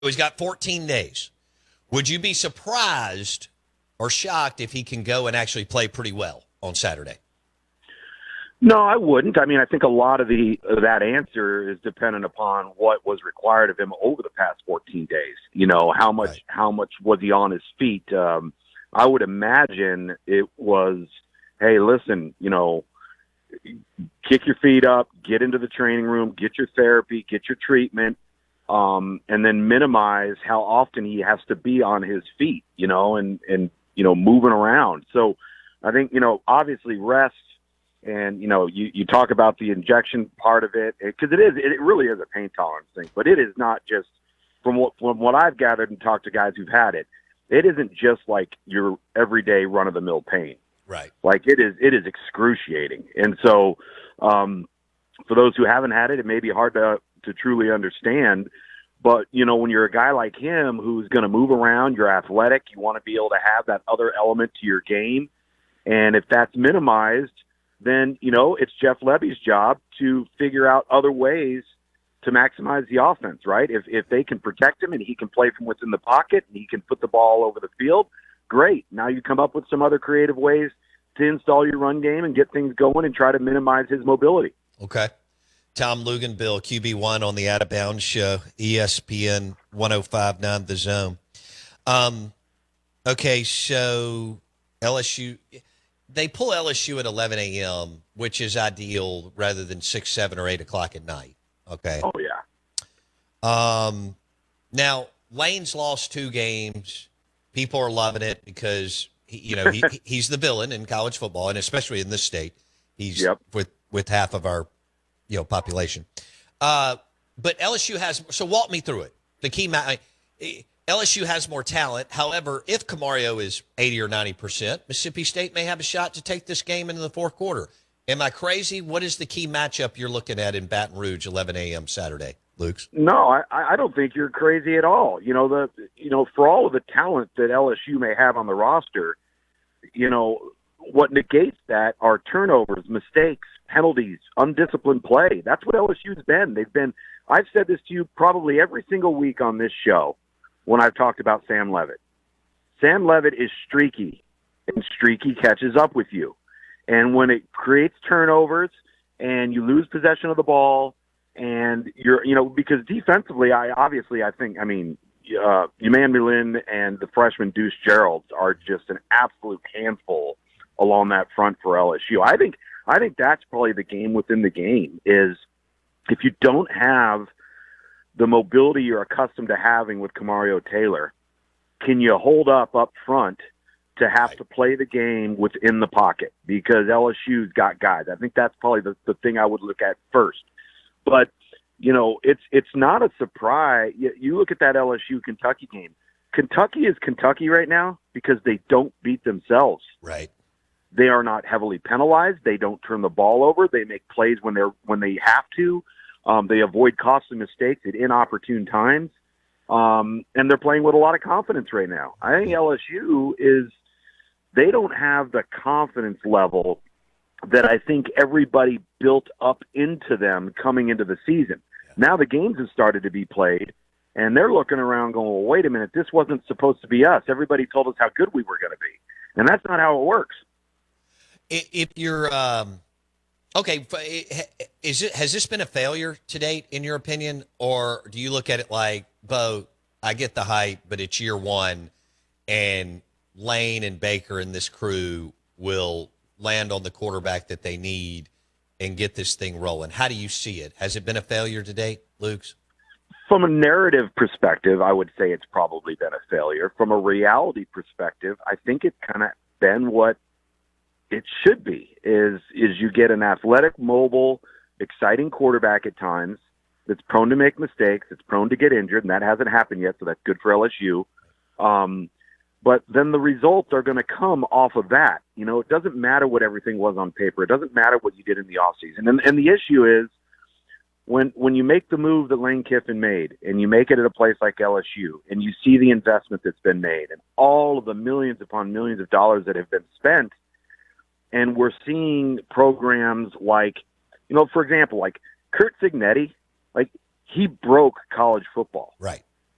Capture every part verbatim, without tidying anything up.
he's got fourteen days. Would you be surprised or shocked if he can go and actually play pretty well on Saturday? No, I wouldn't. I mean, I think a lot of the of that answer is dependent upon what was required of him over the past fourteen days. You know, how much Right. how much was he on his feet? Um, I would imagine it was, hey, listen, you know, kick your feet up, get into the training room, get your therapy, get your treatment, um, and then minimize how often he has to be on his feet, you know, and, and, you know, moving around. So I think, you know, obviously rest and, you know, you, you talk about the injection part of it because it is, it really is a pain tolerance thing, but it is not just from what, from what I've gathered and talked to guys who've had it. It isn't just like your everyday run of the mill pain. Right. Like it is, it is excruciating. And so, um, for those who haven't had it, it may be hard to, to truly understand, but you know, when you're a guy like him, who's going to move around, you're athletic, you want to be able to have that other element to your game. And if that's minimized, then, you know, it's Jeff Lebby's job to figure out other ways to maximize the offense, right? If, if they can protect him and he can play from within the pocket and he can put the ball over the field, great. Now you come up with some other creative ways to install your run game and get things going and try to minimize his mobility. Okay. Tom Luganbill, Q B one on the Out of Bounds show, E S P N one oh five point nine The Zone. Um, okay, so L S U, they pull L S U at eleven a.m., which is ideal rather than six, seven, or eight o'clock at night. Okay. Oh, yeah. Um, now, Lane's lost two games. People are loving it because, he, you know, he, he's the villain in college football, and especially in this state. He's Yep. with, with half of our, you know, population. Uh, but L S U has – so walk me through it. The key ma- – L S U has more talent. However, if Camario is eighty or ninety percent, Mississippi State may have a shot to take this game into the fourth quarter. Am I crazy? What is the key matchup you're looking at in Baton Rouge, eleven a.m. Saturday, Luke's? No, I, I don't think you're crazy at all. You know, the you know, for all of the talent that L S U may have on the roster, you know, what negates that are turnovers, mistakes, penalties, undisciplined play. That's what L S U's been. They've been – I've said this to you probably every single week on this show when I've talked about Sam Levitt. Sam Levitt is streaky, and streaky catches up with you. And when it creates turnovers and you lose possession of the ball and you're, you know, because defensively, I obviously, I think, I mean, uh, Emmanuel and the freshman Deuce Gerald are just an absolute handful along that front for L S U. I think, I think that's probably the game within the game is if you don't have the mobility you're accustomed to having with Camario Taylor, can you hold up up front to have to play the game within the pocket because L S U's got guys. I think that's probably the, the thing I would look at first. But, you know, it's it's not a surprise. You, you look at that L S U Kentucky game. Kentucky is Kentucky right now because they don't beat themselves. Right. They are not heavily penalized. They don't turn the ball over. They make plays when they're when they have to. Um, they avoid costly mistakes at inopportune times. Um, and they're playing with a lot of confidence right now. I think L S U is – they don't have the confidence level that I think everybody built up into them coming into the season. Now the games have started to be played, and they're looking around going, well, wait a minute, this wasn't supposed to be us. Everybody told us how good we were going to be. And that's not how it works. If you're um, – okay, is it, has this been a failure to date in your opinion, or do you look at it like, Bo, I get the hype, but it's year one, and – Lane and Baker and this crew will land on the quarterback that they need and get this thing rolling. How do you see it? Has it been a failure to date, Luke's? From a narrative perspective, I would say it's probably been a failure. From a reality perspective, I think it's kind of been what it should be, is, is you get an athletic, mobile, exciting quarterback at times that's prone to make mistakes, that's prone to get injured, and that hasn't happened yet, so that's good for L S U. Um, But then the results are going to come off of that. You know, it doesn't matter what everything was on paper. It doesn't matter what you did in the offseason. And, and the issue is when when you make the move that Lane Kiffin made and you make it at a place like L S U and you see the investment that's been made and all of the millions upon millions of dollars that have been spent, and we're seeing programs like, you know, for example, like Curt Cignetti, like he broke college football. Right.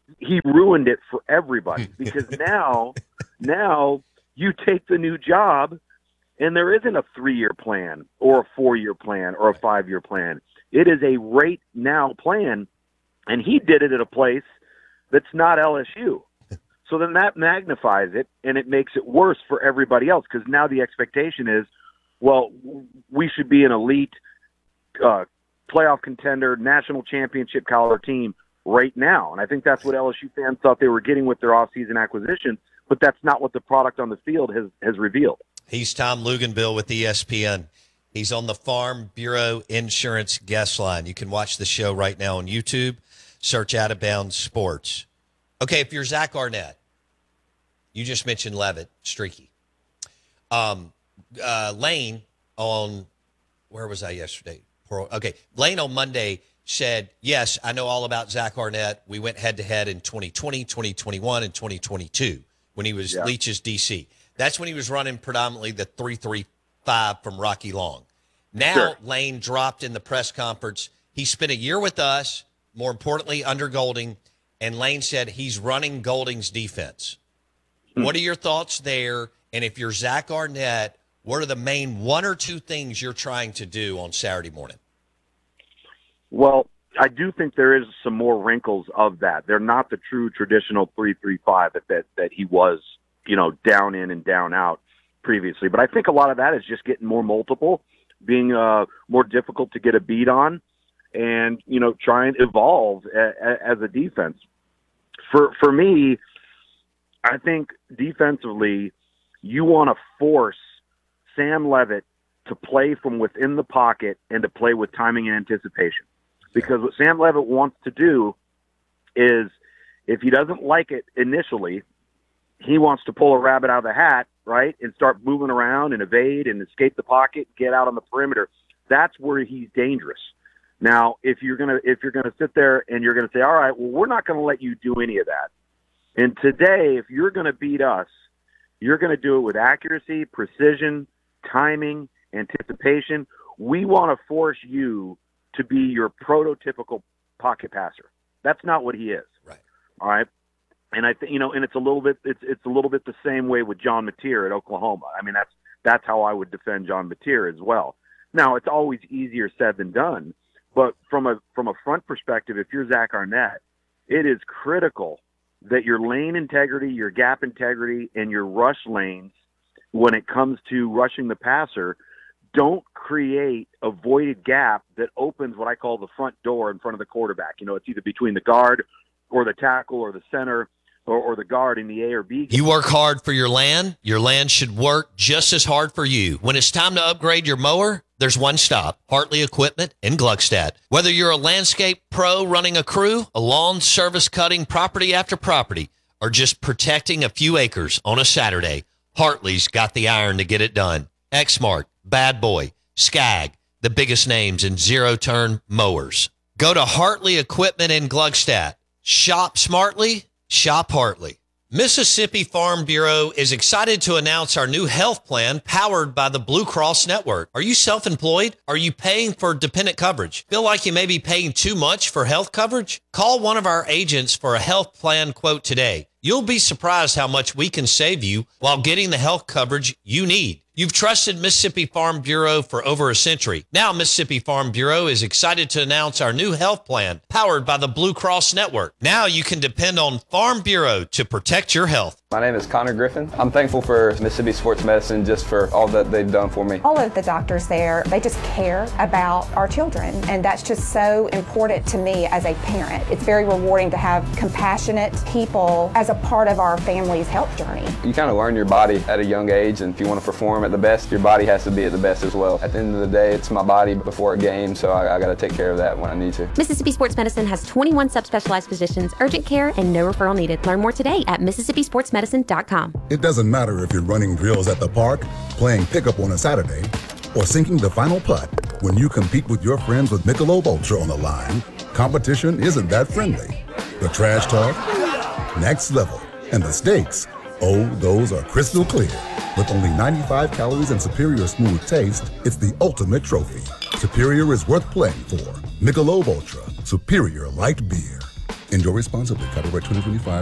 he ruined it for everybody because now, now you take the new job and there isn't a three-year plan or a four-year plan or a five-year plan. It is a right now plan, and he did it at a place that's not L S U. So then that magnifies it, and it makes it worse for everybody else because now the expectation is, well, we should be an elite uh, playoff contender, national championship caliber team right now. And I think that's what L S U fans thought they were getting with their offseason acquisition, but that's not what the product on the field has, has revealed. He's Tom Luginbill with E S P N. He's on the Farm Bureau Insurance guest line. You can watch the show right now on YouTube. Search Out of Bounds Sports. Okay, if you're Zach Arnett, you just mentioned Levitt, streaky. Um, uh, Lane on, where was I yesterday? Okay, Lane on Monday said, yes, I know all about Zach Arnett. We went head-to-head in twenty twenty, twenty twenty-one, and twenty twenty-two when he was yeah. Leach's D C. That's when he was running predominantly the three three five from Rocky Long. Now sure. Lane dropped in the press conference. He spent a year with us, more importantly, under Golding, and Lane said he's running Golding's defense. Hmm. What are your thoughts there? And if you're Zach Arnett, what are the main one or two things you're trying to do on Saturday morning? Well, I do think there is some more wrinkles of that. They're not the true traditional three three five that, that, that he was, you know, down in and down out previously. But I think a lot of that is just getting more multiple, being uh, more difficult to get a beat on, and, you know, try and evolve a, a, as a defense. For for me, I think defensively, you want to force Sam Levitt to play from within the pocket and to play with timing and anticipation. Because what Sam Levitt wants to do is, if he doesn't like it initially, he wants to pull a rabbit out of the hat, right, and start moving around and evade and escape the pocket, get out on the perimeter. That's where he's dangerous. Now, if you're gonna if you're gonna sit there and you're gonna say, all right, well, we're not gonna let you do any of that. And today, if you're gonna beat us, you're gonna do it with accuracy, precision, timing, anticipation. We want to force you to be your prototypical pocket passer. That's not what he is. Right. All right. And I think, you know, and it's a little bit, it's, it's a little bit the same way with John Mateer at Oklahoma. I mean, that's, that's how I would defend John Mateer as well. Now, it's always easier said than done, but from a, from a front perspective, if you're Zach Arnett, it is critical that your lane integrity, your gap integrity, and your rush lanes, when it comes to rushing the passer, don't create a voided gap that opens what I call the front door in front of the quarterback. You know, it's either between the guard or the tackle or the center or, or the guard in the A or B game. You work hard for your land. Your land should work just as hard for you. When it's time to upgrade your mower, there's one stop, Hartley Equipment in Gluckstadt. Whether you're a landscape pro running a crew, a lawn service cutting property after property, or just protecting a few acres on a Saturday, Hartley's got the iron to get it done. Exmark, Bad Boy, Skag, the biggest names in zero-turn mowers. Go to Hartley Equipment in Gluckstadt. Shop smartly, shop Hartley. Mississippi Farm Bureau is excited to announce our new health plan powered by the Blue Cross Network. Are you self-employed? Are you paying for dependent coverage? Feel like you may be paying too much for health coverage? Call one of our agents for a health plan quote today. You'll be surprised how much we can save you while getting the health coverage you need. You've trusted Mississippi Farm Bureau for over a century. Now Mississippi Farm Bureau is excited to announce our new health plan powered by the Blue Cross Network. Now you can depend on Farm Bureau to protect your health. My name is Connor Griffin. I'm thankful for Mississippi Sports Medicine just for all that they've done for me. All of the doctors there, they just care about our children, and that's just so important to me as a parent. It's very rewarding to have compassionate people as a part of our family's health journey. You kind of learn your body at a young age, and if you want to perform at the best, your body has to be at the best as well. At the end of the day, it's my body before a game, so I, I got to take care of that when I need to. Mississippi Sports Medicine has twenty-one subspecialized physicians, urgent care, and no referral needed. Learn more today at Mississippi Sports Medicine dot com. It doesn't matter if you're running drills at the park, playing pickup on a Saturday, or sinking the final putt. When you compete with your friends with Michelob Ultra on the line, competition isn't that friendly. The trash talk, next level, and the stakes, oh, those are crystal clear. With only ninety-five calories and superior smooth taste, it's the ultimate trophy. Superior is worth playing for. Michelob Ultra, superior light beer. Enjoy responsibly. Copyright twenty twenty-five